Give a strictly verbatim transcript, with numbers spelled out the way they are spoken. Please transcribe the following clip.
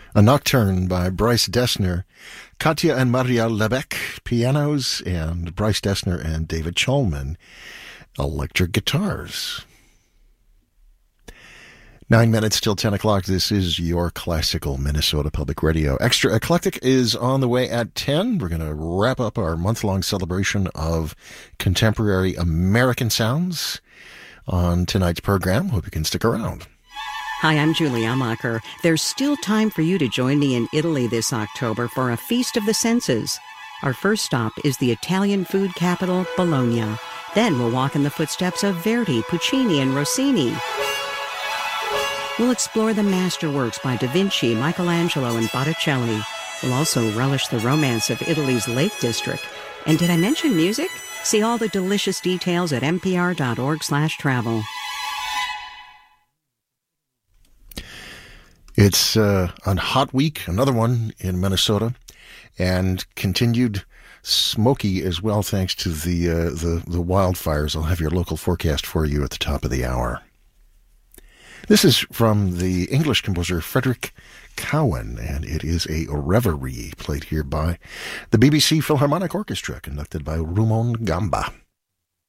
A Nocturne by Bryce Dessner, Katya and Maria Lebec, pianos, and Bryce Dessner and David Cholman, electric guitars. Nine minutes till ten o'clock. This is your classical Minnesota Public Radio. Extra Eclectic is on the way at ten. We're going to wrap up our month-long celebration of contemporary American sounds on tonight's program. Hope you can stick around. Hi, I'm Julie Amacher. There's still time for you to join me in Italy this October for a Feast of the Senses. Our first stop is the Italian food capital, Bologna. Then we'll walk in the footsteps of Verdi, Puccini, and Rossini. We'll explore the masterworks by Da Vinci, Michelangelo, and Botticelli. We'll also relish the romance of Italy's Lake District. And did I mention music? See all the delicious details at npr.org slash travel. It's uh, a hot week, another one in Minnesota, and continued smoky as well thanks to the, uh, the, the wildfires. I'll have your local forecast for you at the top of the hour. This is from the English composer Frederick Cowan, and it is a reverie played here by the B B C Philharmonic Orchestra, conducted by Rumon Gamba.